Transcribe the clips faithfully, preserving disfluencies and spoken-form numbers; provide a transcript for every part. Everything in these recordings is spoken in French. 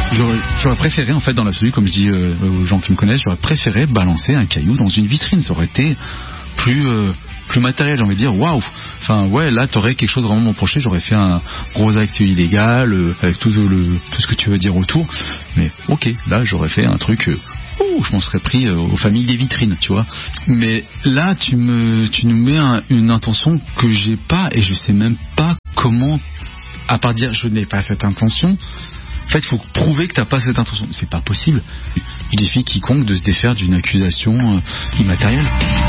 J'aurais, j'aurais préféré, en fait, dans l'absolu, comme je dis euh, aux gens qui me connaissent, j'aurais préféré balancer un caillou dans une vitrine. Ça aurait été plus euh, plus matériel, j'ai envie de dire. Waouh. Enfin, ouais, là, t'aurais quelque chose vraiment m'approcher. J'aurais fait un gros acte illégal euh, avec tout le tout ce que tu veux dire autour. Mais ok, là, j'aurais fait un truc. Euh, ouh, je m'en serais pris euh, aux familles des vitrines, tu vois. Mais là, tu me tu nous mets un, une intention que j'ai pas et je sais même pas comment. À part dire, je n'ai pas cette intention. En fait, il faut prouver que tu n'as pas cette intention. C'est pas possible. Je défie quiconque de se défaire d'une accusation euh, immatérielle.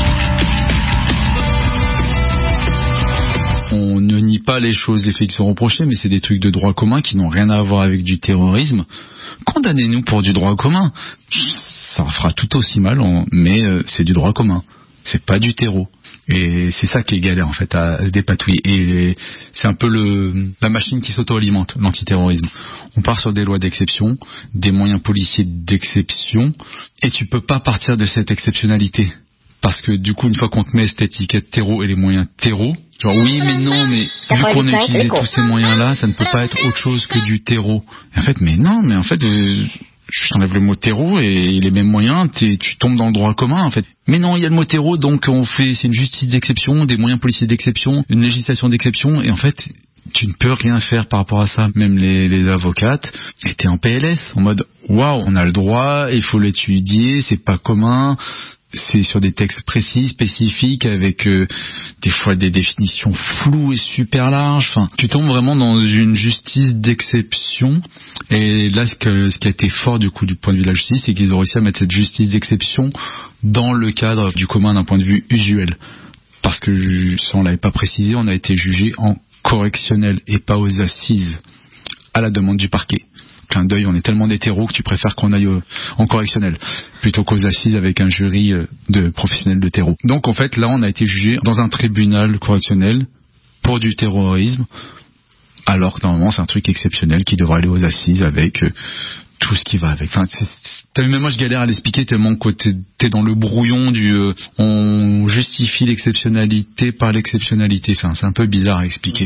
On ne nie pas les choses, les faits qui sont reprochés, mais c'est des trucs de droit commun qui n'ont rien à voir avec du terrorisme. Condamnez-nous pour du droit commun. Ça fera tout aussi mal, mais euh, c'est du droit commun. C'est pas du terreau. Et c'est ça qui est galère en fait à se dépatouiller. Et c'est un peu le, la machine qui s'auto-alimente, l'antiterrorisme. On part sur des lois d'exception, des moyens policiers d'exception, et tu peux pas partir de cette exceptionnalité. Parce que du coup, une fois qu'on te met cette étiquette terreau et les moyens terreau, genre oui mais non, mais vu qu'on a utilisé tous ces moyens-là, ça ne peut pas être autre chose que du terreau. Et en fait, mais non, mais en fait... Euh, je t'enlève le mot terreau et les mêmes moyens, tu tombes dans le droit commun en fait. Mais non, il y a le mot terreau, donc on fait, c'est une justice d'exception, des moyens policiers d'exception, une législation d'exception, et en fait, tu ne peux rien faire par rapport à ça. Même les, les avocates étaient en P L S, en mode waouh, on a le droit, il faut l'étudier, c'est pas commun. C'est sur des textes précis, spécifiques, avec euh, des fois des définitions floues et super larges. Enfin, tu tombes vraiment dans une justice d'exception. Et là, ce, que, ce qui a été fort du coup du point de vue de la justice, c'est qu'ils ont réussi à mettre cette justice d'exception dans le cadre du commun d'un point de vue usuel. Parce que, si on l'avait pas précisé, on a été jugé en correctionnel et pas aux assises, à la demande du parquet. Clin d'œil, on est tellement d'hétéros que tu préfères qu'on aille en correctionnel plutôt qu'aux assises avec un jury de professionnels de terreau. Donc en fait là on a été jugé dans un tribunal correctionnel pour du terrorisme, alors que normalement c'est un truc exceptionnel qui devrait aller aux assises avec euh, tout ce qui va avec. Enfin, c'est, c'est, même moi je galère à l'expliquer tellement que t'es, t'es dans le brouillon du euh, on justifie l'exceptionnalité par l'exceptionnalité. Enfin, c'est un peu bizarre à expliquer.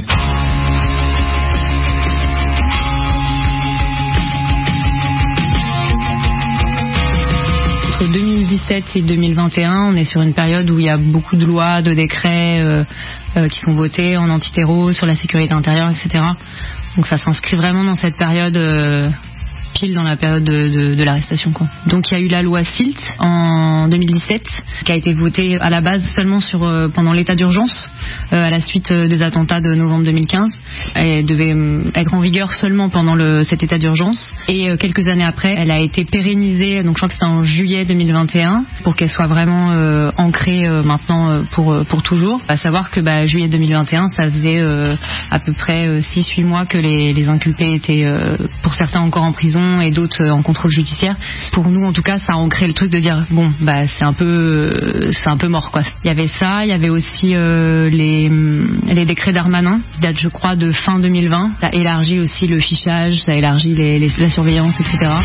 Entre deux mille dix-sept et deux mille vingt et un, on est sur une période où il y a beaucoup de lois, de décrets euh, euh, qui sont votés en antiterro, sur la sécurité intérieure, et cetera. Donc ça s'inscrit vraiment dans cette période, euh, pile dans la période de, de, de l'arrestation, quoi. Donc il y a eu la loi SILT en deux mille dix-sept, qui a été votée à la base seulement sur, euh, pendant l'état d'urgence, euh, à la suite euh, des attentats de novembre deux mille quinze. Elle devait euh, être en vigueur seulement pendant le, cet état d'urgence. Et euh, quelques années après, elle a été pérennisée, donc je crois que c'était en juillet deux mille vingt et un, pour qu'elle soit vraiment euh, ancrée euh, maintenant euh, pour, pour toujours. À savoir que bah, juillet deux mille vingt et un, ça faisait euh, à peu près euh, six huit mois que les, les inculpés étaient, euh, pour certains, encore en prison et d'autres en contrôle judiciaire. Pour nous, en tout cas, ça a ancré le truc de dire bon, bah c'est un peu, c'est un peu mort, quoi. Il y avait ça, il y avait aussi euh, les les décrets Darmanin qui datent, je crois, de fin deux mille vingt. Ça élargit aussi le fichage, ça élargit les, les, la surveillance, et cetera.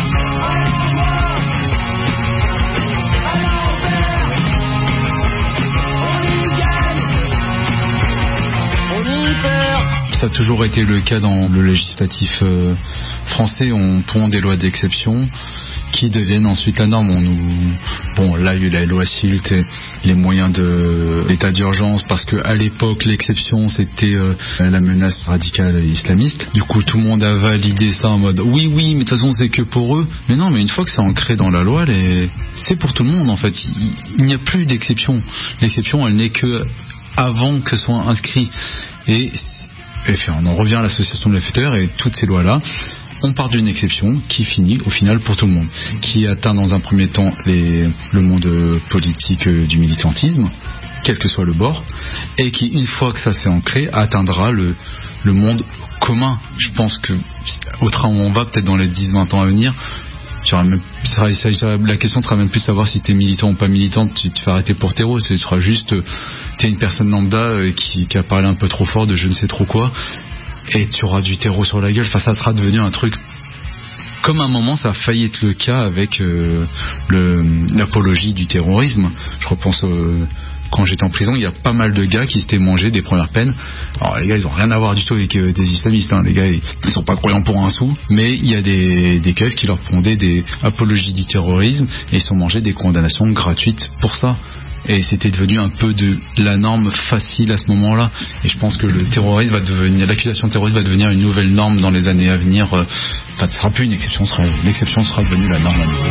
Ça a toujours été le cas dans le législatif euh, français. On pond des lois d'exception qui deviennent ensuite la norme. On nous... Bon, là, il y a eu la loi SILT et les moyens de l'état d'urgence, parce qu'à l'époque, l'exception, c'était euh, la menace radicale islamiste. Du coup, tout le monde a validé ça en mode oui, oui, mais de toute façon, c'est que pour eux. Mais non, mais une fois que c'est ancré dans la loi, les... c'est pour tout le monde, en fait. Il, il n'y a plus d'exception. L'exception, elle n'est que avant que ce soit inscrit. Et Et on en revient à l'association de bienfaiteurs et toutes ces lois-là. On part d'une exception qui finit au final pour tout le monde, qui atteint dans un premier temps les, le monde politique du militantisme, quel que soit le bord, et qui, une fois que ça s'est ancré, atteindra le, le monde commun. Je pense que au train où on va, peut-être dans les dix vingt ans à venir, même, ça, ça, ça, la question sera même plus de savoir si t'es militant ou pas militant, tu te fais arrêter pour terreau. Ce sera juste, t'es une personne lambda euh, qui, qui a parlé un peu trop fort de je ne sais trop quoi, et tu auras du terreau sur la gueule. Enfin, ça sera devenu un truc. Comme à un moment, ça a failli être le cas avec euh, le, l'apologie du terrorisme. Je repense euh, quand j'étais en prison, il y a pas mal de gars qui s'étaient mangés des premières peines. Alors les gars, ils ont rien à voir du tout avec euh, des islamistes, hein. Les gars, ils, ils sont pas croyants pour un sou, mais il y a des, des keufs qui leur pondaient des apologies du terrorisme et ils sont mangés des condamnations gratuites pour ça. Et c'était devenu un peu de la norme facile à ce moment-là. Et je pense que le terrorisme va devenir, l'accusation de terrorisme va devenir une nouvelle norme dans les années à venir. Enfin, ce sera plus une exception, sera, l'exception sera devenue la norme à nouveau.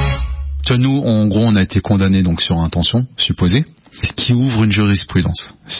Tu vois, nous, en gros, on a été condamnés donc sur intention supposée, ce qui ouvre une jurisprudence.